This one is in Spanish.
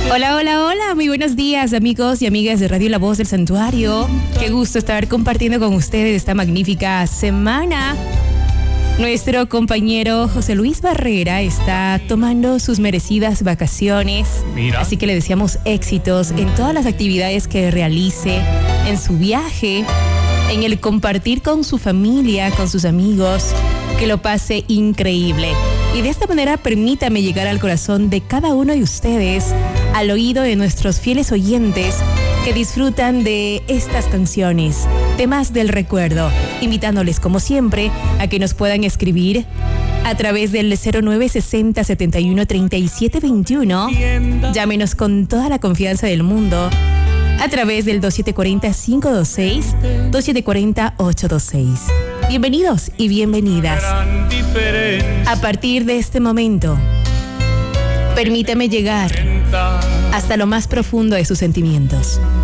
Hola, hola, hola, muy buenos días amigos y amigas de Radio La Voz del Santuario. Qué gusto estar compartiendo con ustedes esta magnífica semana. Nuestro compañero José Luis Barrera está tomando sus merecidas vacaciones. Así que le deseamos éxitos en todas las actividades que realice, en su viaje, en el compartir con su familia, con sus amigos, que lo pase increíble. Y de esta manera permítame llegar al corazón de cada uno de ustedes, al oído de nuestros fieles oyentes que disfrutan de estas canciones, temas del recuerdo, invitándoles como siempre a que nos puedan escribir a través del 0960 71 37 21. Llámenos con toda la confianza del mundo a través del 2740-526, 2740-826. Bienvenidos y bienvenidas. A partir de este momento, permíteme llegar hasta lo más profundo de sus sentimientos.